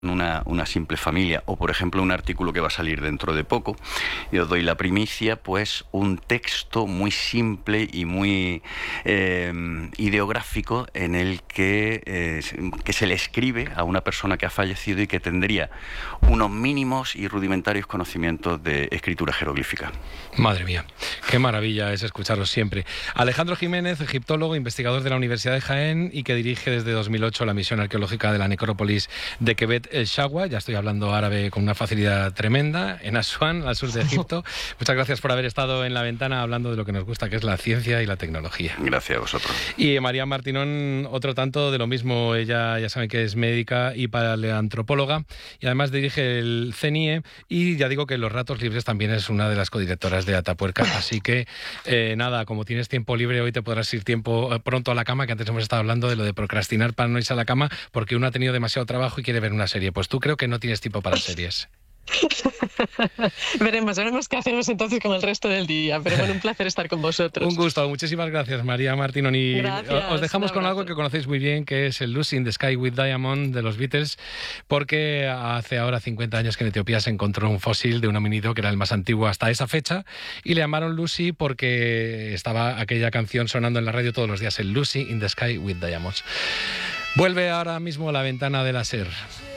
una simple familia, o por ejemplo un artículo que va a salir dentro de poco, y os doy la primicia, pues un texto muy simple y muy ideográfico en el que se le escribe a una persona que ha fallecido y que tendría unos mínimos y rudimentarios conocimientos de escritura jeroglífica. Madre mía, qué maravilla es escucharos siempre. Alejandro Jiménez, egiptólogo, investigador de la Universidad de Jaén y que dirige desde 2008 la misión arqueológica de la necrópolis de Quebet el Shagwa. Ya estoy hablando árabe con una facilidad tremenda, en Asuán, al sur de Egipto. Muchas gracias por haber estado en La Ventana hablando de lo que nos gusta, que es la ciencia y la tecnología. Gracias a vosotros. Y María Martinón, otro tanto de lo mismo. Ella ya saben que es médica y paleoantropóloga y además dirige el CENIE, y ya digo que en los ratos libres también es una de las codirectoras de Atapuerca. Así que nada, como tienes tiempo libre hoy te podrás ir pronto a la cama, que antes hemos estado hablando de lo de procrastinar para no irse a la cama porque uno ha tenido demasiado trabajo y quiere ver una serie. Pues tú creo que no tienes tiempo para series. Veremos qué hacemos entonces con el resto del día. Pero bueno, un placer estar con vosotros. Un gusto, muchísimas gracias, María Martinón. Y gracias, os dejamos con algo que conocéis muy bien, que es el Lucy in the Sky with Diamond de los Beatles, porque hace ahora 50 años que en Etiopía se encontró un fósil de un homínido que era el más antiguo hasta esa fecha, y le llamaron Lucy porque estaba aquella canción sonando en la radio todos los días, el Lucy in the Sky with Diamonds. Vuelve ahora mismo La Ventana de la SER.